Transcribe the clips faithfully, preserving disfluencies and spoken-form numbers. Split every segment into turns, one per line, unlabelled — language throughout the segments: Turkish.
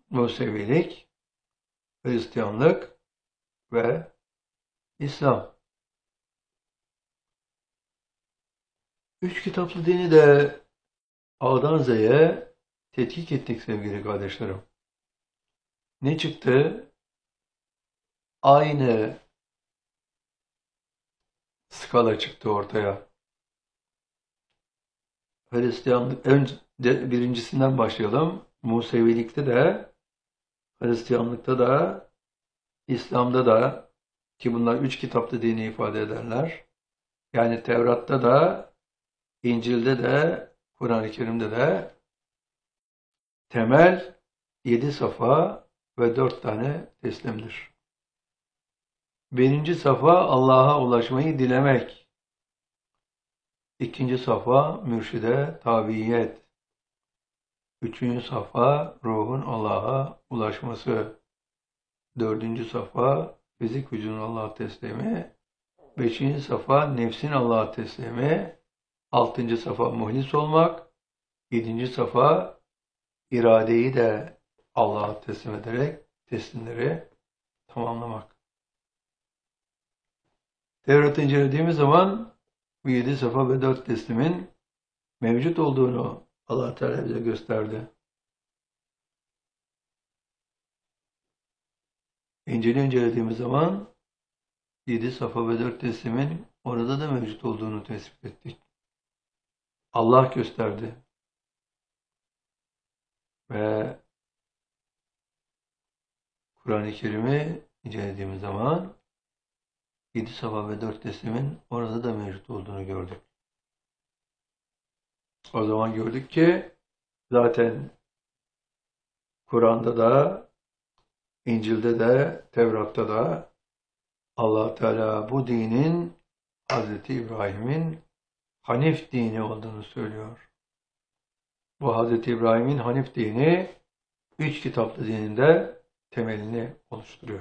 Musevilik, Hristiyanlık ve İslam. Üç kitaplı dini de A'dan Z'ye tetkik ettik sevgili kardeşlerim. Ne çıktı? Aynı skala çıktı ortaya. Hristiyanlık, önce birincisinden başlayalım. Musevilikte de, Hristiyanlıkta da, İslam'da da, ki bunlar üç kitaplı dini ifade ederler. Yani Tevrat'ta da, İncil'de de, Kur'an-ı Kerim'de de temel yedi safa ve dört tane teslimdir. Birinci safa Allah'a ulaşmayı dilemek. İkinci safa mürşide tabiyet. Üçüncü safa ruhun Allah'a ulaşması. Dördüncü safa fizik vücudun Allah'a teslimi. Beşinci safa nefsin Allah'a teslimi. Altıncı safa muhlis olmak. Yedinci safa iradeyi de Allah'a teslim ederek teslimleri tamamlamak. Tevrat'ı incelediğimiz zaman bu yedi safa ve dört teslimin mevcut olduğunu Allah Teala bize gösterdi. İncil'i incelediğimiz zaman yedi safa ve dört teslimin orada da mevcut olduğunu tespit ettik. Allah gösterdi. Ve Kur'an-ı Kerim'i incelediğimiz zaman yedi safa ve dört teslimin orada da mevcut olduğunu gördük. O zaman gördük ki zaten Kur'an'da da, İncil'de de, Tevrat'ta da Allah Teala bu dinin Hazreti İbrahim'in Hanif dini olduğunu söylüyor. Bu Hazreti İbrahim'in Hanif dini üç kitaplı dininde temelini oluşturuyor.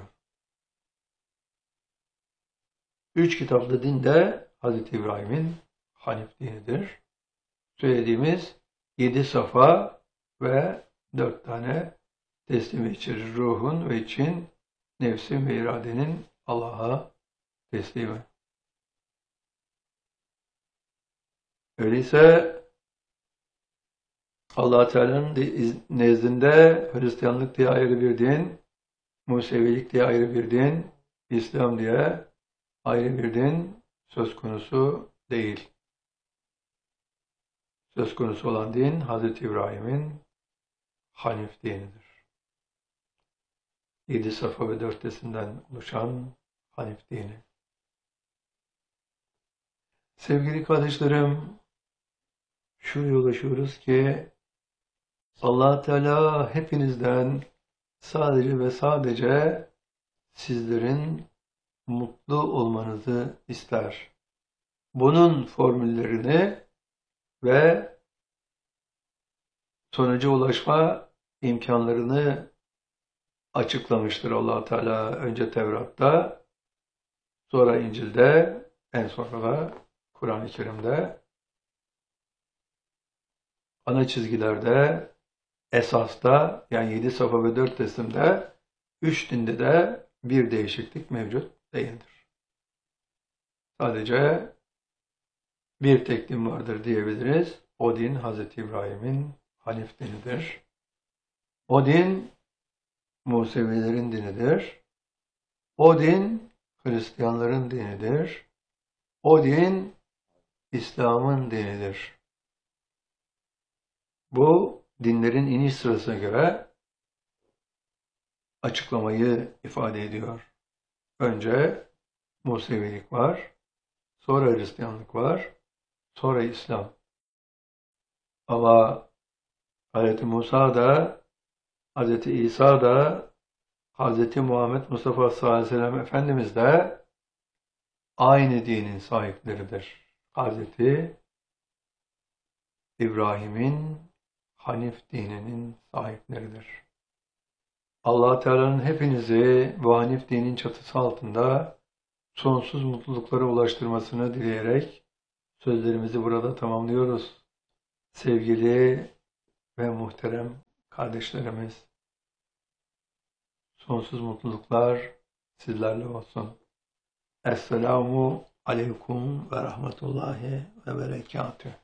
Üç kitaplı din de Hazreti İbrahim'in Hanif dinidir. Söylediğimiz yedi safa ve dört tane teslimi içerir. Ruhun ve için nefsin ve iradenin Allah'a teslimi. Öyleyse Allah Teala'nın nezdinde Hristiyanlık diye ayrı bir din, Musevilik diye ayrı bir din, İslam diye ayrı bir din söz konusu değil. Söz konusu olan din Hazreti İbrahim'in Hanif dinidir. Yedi safa ve dört tesinden oluşan Hanif dini. Sevgili kardeşlerim, şuraya ulaşıyoruz ki Allah Teala hepinizden sadece ve sadece sizlerin mutlu olmanızı ister. Bunun formüllerini ve sonuca ulaşma imkanlarını açıklamıştır Allah Teala önce Tevrat'ta, sonra İncil'de, en sonra da Kur'an-ı Kerim'de. Ana çizgilerde, esasta, yani yedi safa ve dört teslimde, üç dinde de bir değişiklik mevcut değildir. Sadece bir tek din vardır diyebiliriz. O din Hazreti İbrahim'in Hanif dinidir. O din Musevilerin dinidir. O din Hristiyanların dinidir. O din İslam'ın dinidir. Bu dinlerin iniş sırasına göre açıklamayı ifade ediyor. Önce Musevilik var, sonra Hristiyanlık var, sonra İslam. Ama Hz. Musa da, Hz. İsa da, Hz. Muhammed Mustafa sallallahu aleyhi ve sellem Efendimiz de aynı dinin sahipleridir. Hz. İbrahim'in Hanif dininin sahipleridir. Allah Teala'nın hepinizi bu Hanif dinin çatısı altında sonsuz mutluluklara ulaştırmasını dileyerek sözlerimizi burada tamamlıyoruz. Sevgili ve muhterem kardeşlerimiz, sonsuz mutluluklar sizlerle olsun. Esselamu aleyküm ve rahmetullahi ve berekatühü.